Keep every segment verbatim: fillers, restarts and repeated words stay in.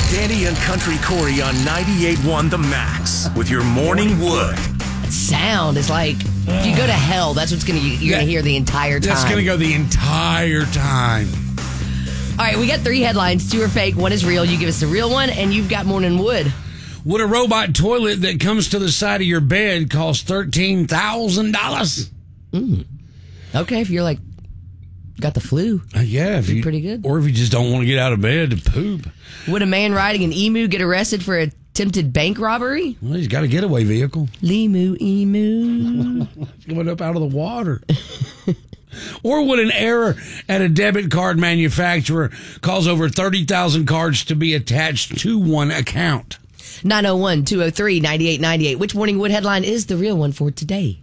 Danny and Country Corey on ninety-eight point one The Max with your Morning Wood. Sound is like, if you go to hell, that's what's going to you're Yeah. going to hear the entire time. That's going to go the entire time. All right, we got three headlines. Two are fake, one is real. You give us the real one, and you've got Morning Wood. Would a robot toilet that comes to the side of your bed cost thirteen thousand dollars? Mm. Okay, if you're like, got the flu. Uh, yeah. If you, pretty good. Or if you just don't want to get out of bed to poop. Would a man riding an emu get arrested for attempted bank robbery? Well, he's got a getaway vehicle. Limu, emu. Going up out of the water. Or would an error at a debit card manufacturer cause over thirty thousand cards to be attached to one account? nine oh one, two oh three, nine eight nine eight. Which Morning Wood headline is the real one for today?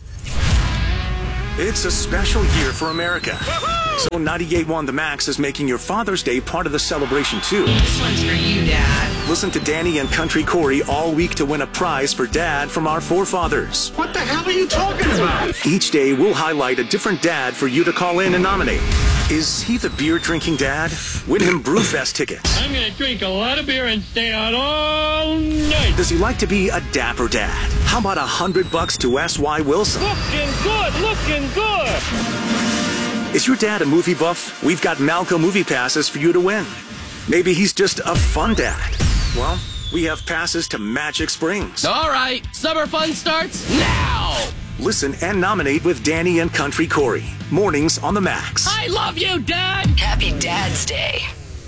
It's a special year for America. So ninety-eight point one The Max is making your Father's Day part of the celebration, too. This one's for you, Dad. Listen to Danny and Country Corey all week to win a prize for Dad from our forefathers. What the hell are you talking about? Each day, we'll highlight a different dad for you to call in and nominate. Is he the beer-drinking dad? Win him Brewfest tickets. I'm going to drink a lot of beer and stay out all night. Does he like to be a dapper dad? How about a hundred bucks to S Y Wilson? Looking good, looking good. Is your dad a movie buff? We've got Malco movie passes for you to win. Maybe he's just a fun dad. Well, we have passes to Magic Springs. All right, summer fun starts now. Listen and nominate with Danny and Country Corey. Mornings on The Max. I love you, Dad. Happy Dad's Day.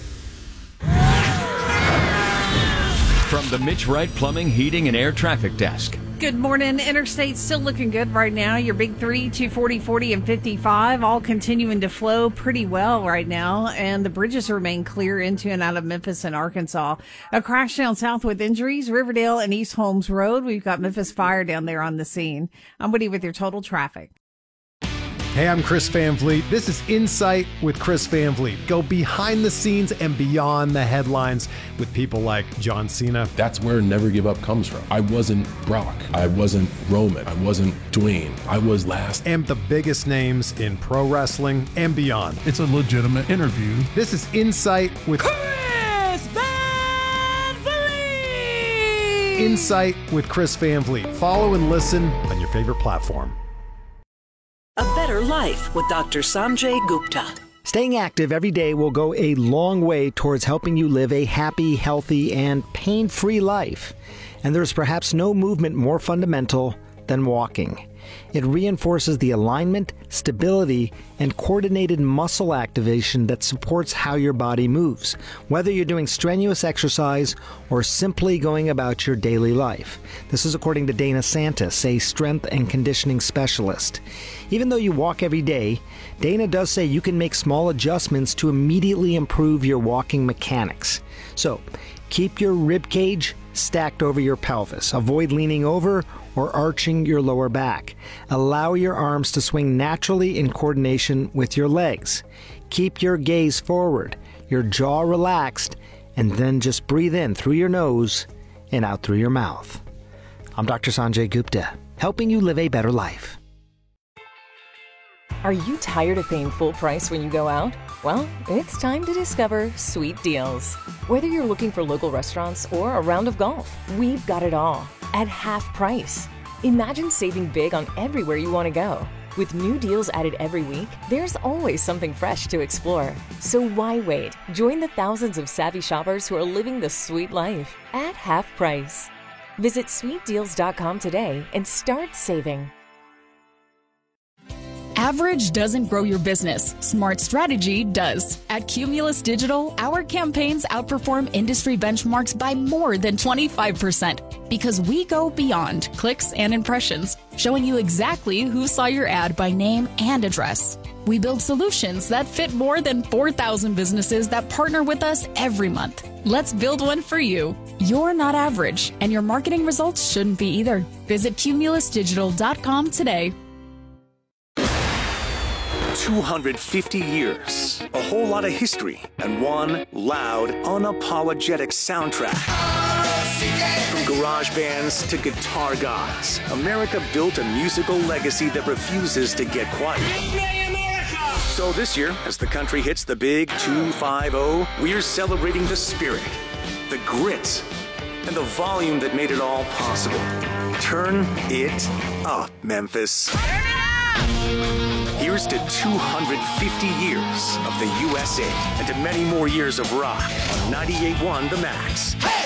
From the Mitch Wright Plumbing, Heating, and Air Traffic Desk. Good morning. Interstate's still looking good right now. Your big three, two forty, forty, and fifty-five, all continuing to flow pretty well right now. And the bridges remain clear into and out of Memphis and Arkansas. A crash down south with injuries, Riverdale and East Holmes Road. We've got Memphis Fire down there on the scene. I'm Woody with your total traffic. Hey, I'm Chris Van Vliet. This is Insight with Chris Van Vliet. Go behind the scenes and beyond the headlines with people like John Cena. That's where Never Give Up comes from. I wasn't Brock. I wasn't Roman. I wasn't Dwayne. I was last. And the biggest names in pro wrestling and beyond. It's a legitimate interview. This is Insight with Chris Van Vliet! Insight with Chris Van Vliet. Follow and listen on your favorite platform. A better life with Doctor Sanjay Gupta. Staying active every day will go a long way towards helping you live a happy, healthy, and pain-free life. And there's perhaps no movement more fundamental than walking. It reinforces the alignment, stability, and coordinated muscle activation that supports how your body moves, whether you're doing strenuous exercise or simply going about your daily life. This is according to Dana Santis, a strength and conditioning specialist. Even though you walk every day, Dana does say you can make small adjustments to immediately improve your walking mechanics. So, keep your rib cage stacked over your pelvis. Avoid leaning over or arching your lower back. Allow your arms to swing naturally in coordination with your legs. Keep your gaze forward, your jaw relaxed, and then just breathe in through your nose and out through your mouth. I'm Doctor Sanjay Gupta, helping you live a better life. Are you tired of paying full price when you go out? Well, it's time to discover Sweet Deals. Whether you're looking for local restaurants or a round of golf, we've got it all at half price. Imagine saving big on everywhere you want to go. With new deals added every week, there's always something fresh to explore. So why wait? Join the thousands of savvy shoppers who are living the sweet life at half price. Visit sweet deals dot com today and start saving. Average doesn't grow your business. Smart strategy does. At Cumulus Digital, our campaigns outperform industry benchmarks by more than twenty-five percent because we go beyond clicks and impressions, showing you exactly who saw your ad by name and address. We build solutions that fit more than four thousand businesses that partner with us every month. Let's build one for you. You're not average, and your marketing results shouldn't be either. Visit cumulus digital dot com today. two hundred fifty years, a whole lot of history, and one loud, unapologetic soundtrack. From garage bands to guitar gods, America built a musical legacy that refuses to get quiet. So this year, as the country hits the big two five oh, we're celebrating the spirit. the grit, and the volume that made it all possible. Turn it up, Memphis. Turn it up! Here's to two hundred fifty years of the U S A and to many more years of rock on ninety-eight point one The Max. Hey!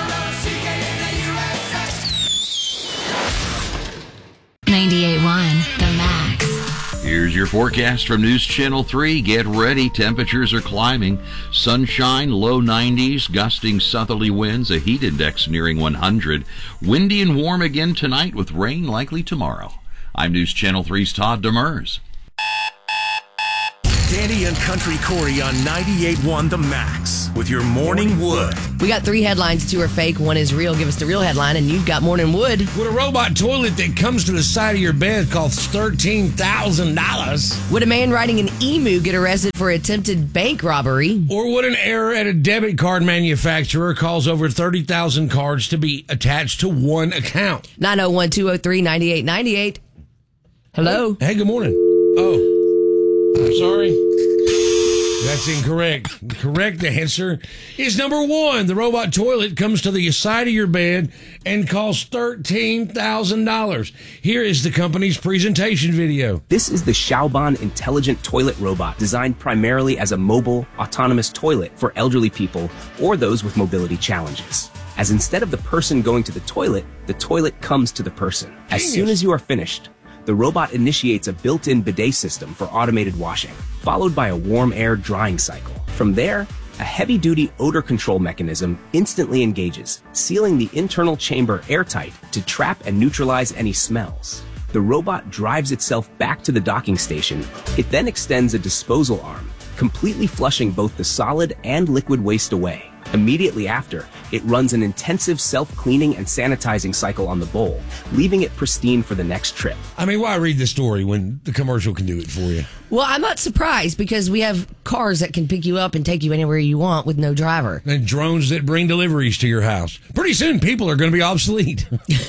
ninety-eight point one The Max. Here's your forecast from News Channel three. Get ready. Temperatures are climbing. Sunshine, low nineties, gusting southerly winds, a heat index nearing one hundred. Windy and warm again tonight with rain likely tomorrow. I'm News Channel three's Todd Demers. Danny and Country Corey on ninety-eight point one The Max with your Morning Wood. We got three headlines, two are fake, one is real. Give us the real headline, and you've got Morning Wood. Would a robot toilet that comes to the side of your bed cost thirteen thousand dollars? Would a man riding an emu get arrested for attempted bank robbery? Or would an error at a debit card manufacturer cause over thirty thousand cards to be attached to one account? nine oh one, two oh three, nine eight nine eight. Hello? Hey, good morning. Oh. I'm sorry. That's incorrect. The correct answer is number one. The robot toilet comes to the side of your bed and costs thirteen thousand dollars. Here is the company's presentation video. This is the Xiaoban Intelligent Toilet Robot, designed primarily as a mobile, autonomous toilet for elderly people or those with mobility challenges. As instead of the person going to the toilet, the toilet comes to the person. As soon as you are finished, the robot initiates a built-in bidet system for automated washing, followed by a warm air drying cycle. From there, a heavy-duty odor control mechanism instantly engages, sealing the internal chamber airtight to trap and neutralize any smells. The robot drives itself back to the docking station. It then extends a disposal arm, completely flushing both the solid and liquid waste away. Immediately after, it runs an intensive self-cleaning and sanitizing cycle on the bowl, leaving it pristine for the next trip. I mean, why read the story when the commercial can do it for you? Well, I'm not surprised because we have cars that can pick you up and take you anywhere you want with no driver. And drones that bring deliveries to your house. Pretty soon, people are going to be obsolete.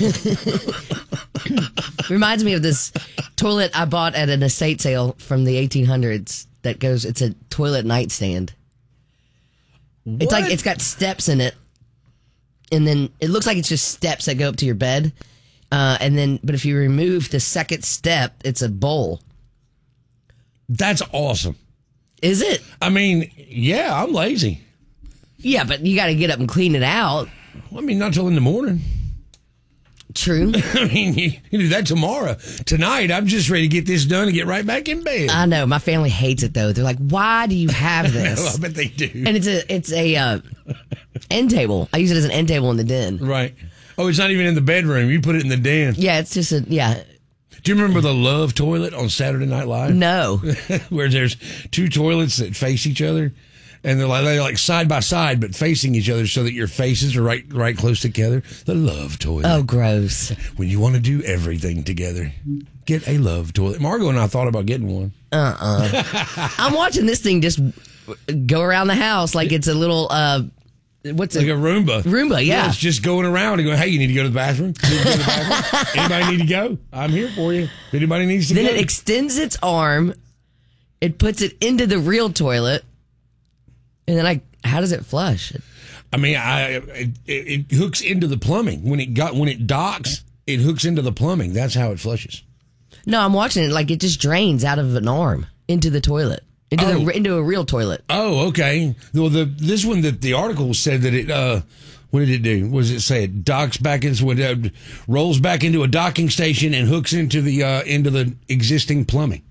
Reminds me of this toilet I bought at an estate sale from the eighteen hundreds that goes, it's a toilet nightstand. What? It's like it's got steps in it, and then it looks like it's just steps that go up to your bed. Uh, and then, but if you remove the second step, it's a bowl. That's awesome. Is it? I mean, yeah, I'm lazy. Yeah, but you got to get up and clean it out. Well, I mean, not till in the morning. True. I mean, you, you do that tomorrow. Tonight, I'm just ready to get this done and get right back in bed. I know. My family hates it, though. They're like, why do you have this? Well, I bet they do. And it's a it's a uh, end table. I use it as an end table in the den. Right. Oh, it's not even in the bedroom. You put it in the den. Yeah, it's just a, yeah. Do you remember the Love Toilet on Saturday Night Live? No. Where there's two toilets that face each other. And they're like, they're like side by side, but facing each other so that your faces are right right close together. The Love Toilet. Oh, gross. When you want to do everything together, get a Love Toilet. Margo and I thought about getting one. Uh-uh. I'm watching this thing just go around the house like it's a little, uh, what's like it? a Roomba. Roomba, yeah. yeah. It's just going around and going, hey, you need to go to the bathroom? You need to go to the bathroom? Anybody need to go? I'm here for you. If anybody needs to then go. Then it extends its arm. It puts it into the real toilet. And then I, how does it flush? I mean, I it, it hooks into the plumbing when it got when it docks. It hooks into the plumbing. That's how it flushes. No, I'm watching it like it just drains out of an arm into the toilet, into oh. the into a real toilet. Oh, okay. Well, the this one that the article said that it. Uh, what did it do? What does it say? It docks back into it uh, rolls back into a docking station and hooks into the uh, into the existing plumbing.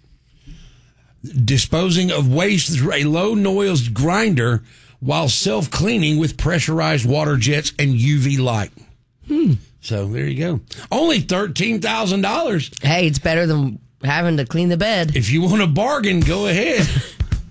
Disposing of waste through a low-noise grinder while self-cleaning with pressurized water jets and U V light. Hmm. So there you go. Only thirteen thousand dollars. Hey, it's better than having to clean the bed. If you want a bargain, go ahead.